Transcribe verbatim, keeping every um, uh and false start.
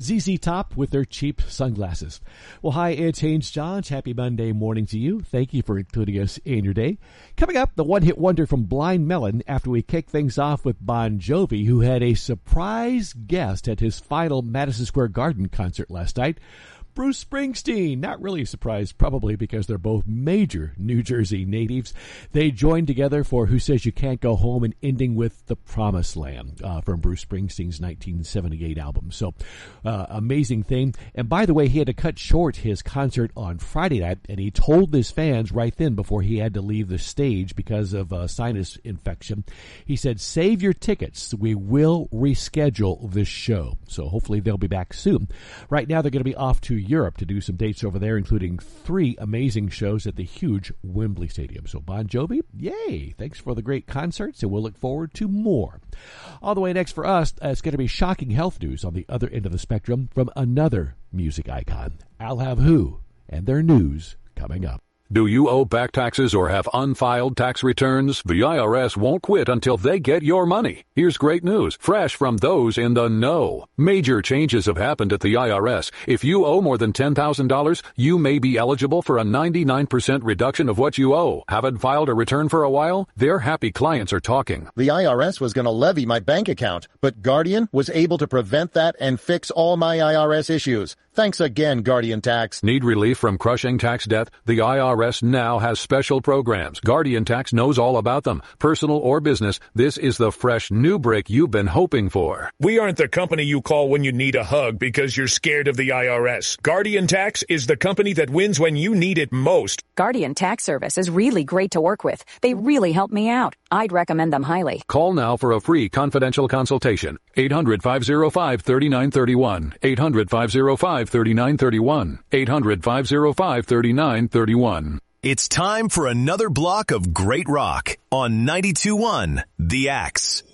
Z Z Top with their cheap sunglasses. Well, hi, it's Haynes Johns. Happy Monday morning to you. Thank you for including us in your day. Coming up, the one-hit wonder from Blind Melon after we kick things off with Bon Jovi, who had a surprise guest at his final Madison Square Garden concert last night. Bruce Springsteen, not really a surprise, probably because they're both major New Jersey natives. They joined together for Who Says You Can't Go Home and ending with The Promised Land uh, from Bruce Springsteen's nineteen seventy-eight album. So, uh, amazing thing. And by the way, he had to cut short his concert on Friday night, and he told his fans right then before he had to leave the stage because of uh, sinus infection. He said, save your tickets. We will reschedule this show. So hopefully they'll be back soon. Right now they're going to be off to Europe to do some dates over there, including three amazing shows at the huge Wembley Stadium. So Bon Jovi, yay! Thanks for the great concerts, and we'll look forward to more. All the way next for us, uh, it's going to be shocking health news on the other end of the spectrum from another music icon. I'll have Who and their news coming up. Do you owe back taxes or have unfiled tax returns? The I R S won't quit until they get your money. Here's great news, fresh from those in the know. Major changes have happened at the I R S. If you owe more than ten thousand dollars, you may be eligible for a ninety-nine percent reduction of what you owe. Haven't filed a return for a while? Their happy clients are talking. The I R S was going to levy my bank account, but Guardian was able to prevent that and fix all my I R S issues. Thanks again, Guardian Tax. Need relief from crushing tax debt? The I R S now has special programs. Guardian Tax knows all about them. Personal or business, this is the fresh new break you've been hoping for. We aren't the company you call when you need a hug because you're scared of the I R S. Guardian Tax is the company that wins when you need it most. Guardian Tax Service is really great to work with. They really help me out. I'd recommend them highly. Call now for a free confidential consultation. eight hundred, five oh five, three nine three one. eight hundred, five oh five, three nine three one. eight hundred, five oh five, three nine three one. It's time for another block of great rock on ninety-two point one The Axe.